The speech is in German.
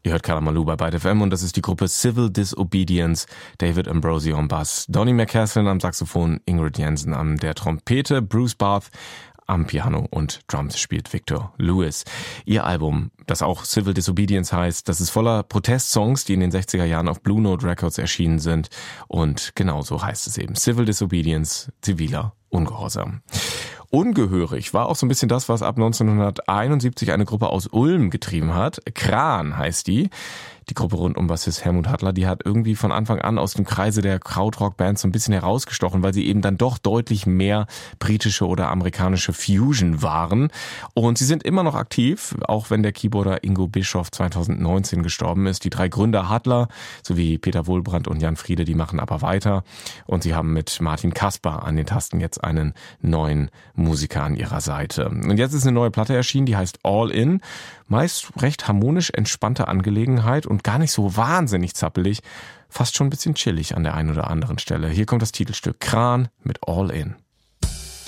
Ihr hört Kalamaloo bei Byte FM und das ist die Gruppe Civil Disobedience. David Ambrosio am Bass, Donny McCaslin am Saxophon, Ingrid Jensen an der Trompete, Bruce Barth am Piano und Drums spielt Victor Lewis. Ihr Album, das auch Civil Disobedience heißt, das ist voller Protestsongs, die in den 60er Jahren auf Blue Note Records erschienen sind. Und genauso heißt es eben. Civil Disobedience, ziviler Ungehorsam. Ungehörig war auch so ein bisschen das, was ab 1971 eine Gruppe aus Ulm getrieben hat. Kran heißt die. Die Gruppe rund um Bassist Helmut Hattler, die hat irgendwie von Anfang an aus dem Kreise der Krautrock-Bands so ein bisschen herausgestochen, weil sie eben dann doch deutlich mehr britische oder amerikanische Fusion waren. Und sie sind immer noch aktiv, auch wenn der Keyboarder Ingo Bischoff 2019 gestorben ist. Die 3 Gründer Hattler sowie Peter Wohlbrand und Jan Friede, die machen aber weiter. Und sie haben mit Martin Kasper an den Tasten jetzt einen neuen Musiker an ihrer Seite. Und jetzt ist eine neue Platte erschienen, die heißt All In. Meist recht harmonisch entspannte Angelegenheit und gar nicht so wahnsinnig zappelig, fast schon ein bisschen chillig an der einen oder anderen Stelle. Hier kommt das Titelstück Kran mit All In.